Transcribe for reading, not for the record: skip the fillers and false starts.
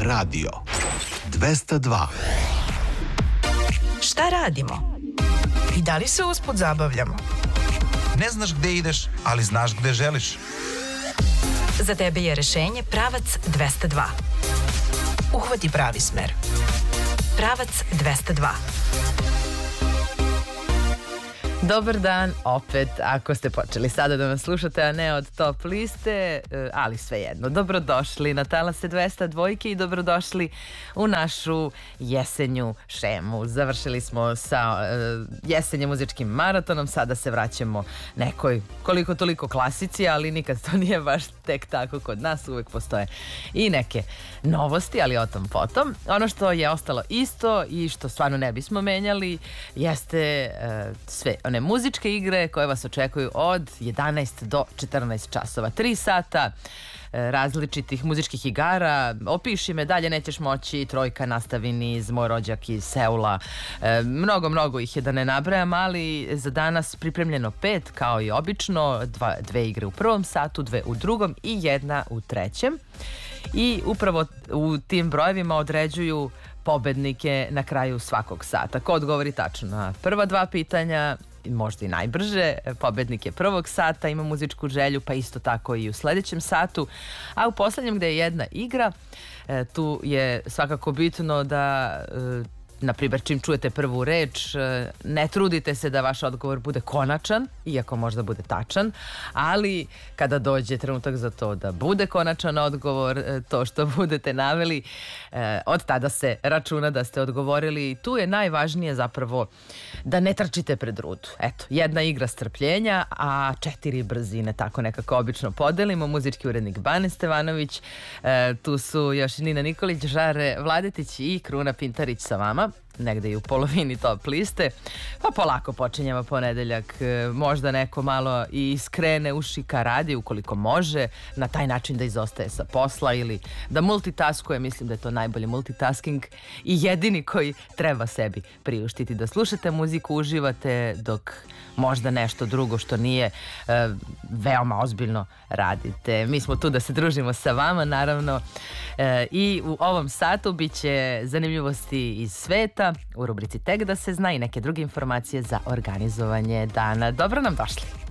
radio. 202. Šta radimo? I da li se usput zabavljamo? Ne znaš gde ideš, ali znaš gde želiš. Za tebe je rešenje Pravac 202. Uhvati pravi smer. Pravac 202. Dobar dan, opet, ako ste počeli sada da nas slušate, a ne od top liste, ali svejedno. Dobrodošli na Talase 202 i dobrodošli u našu jesenju šemu. Završili smo sa jesenjem muzičkim maratonom, sada se vraćamo nekoj koliko toliko klasici, ali nikad to nije baš tek tako kod nas, uvek postoje i neke novosti, ali o tom potom. Ono što je ostalo isto i što stvarno ne bismo menjali jeste sve one muzičke igre koje vas očekuju od 11 do 14 časova. 3 sata različitih muzičkih igara. Opiši me, dalje nećeš moći, Trojka, Nastavi niz, Moj rođak iz Seula. Mnogo ih je da ne nabrajam, ali za danas pripremljeno 5 kao i obično. 2 igre u prvom satu, 2 u drugom i 1 u trećem. I upravo u tim brojevima određuju pobednike na kraju svakog sata. Ko odgovori tačno na prva 2 pitanja, možda i najbrže, pobednik je prvog sata, ima muzičku želju, pa isto tako i u sledećem satu. A u poslednjem, gde je 1 igra, tu je svakako bitno da na primjer, čim čujete prvu reč, ne trudite se da vaš odgovor bude konačan, iako možda bude tačan, ali kada dođe trenutak za to da bude konačan odgovor, to što budete naveli, od tada se računa da ste odgovorili. Tu je najvažnije zapravo da ne trčite pred rudu. Eto, 1 igra strpljenja, a 4 brzine, tako nekako obično podelimo. Muzički urednik Bane Stevanović, tu su još Nina Nikolić, Žare Vladetić i Kruna Pintarić sa vama, negde i u polovini top liste. Pa polako počinjemo ponedeljak, možda neko malo i skrene uši ka radiju ukoliko može, na taj način da izostaje sa posla ili da multitaskuje. Mislim da je to najbolji multitasking i jedini koji treba sebi priuštiti. Da slušate muziku, uživate, dok možda nešto drugo što nije veoma ozbiljno radite. Mi smo tu da se družimo sa vama, naravno, i u ovom satu bit će zanimljivosti iz sveta, u rubrici Tek da se zna i neke druge informacije za organizovanje dana. Dobro nam došli!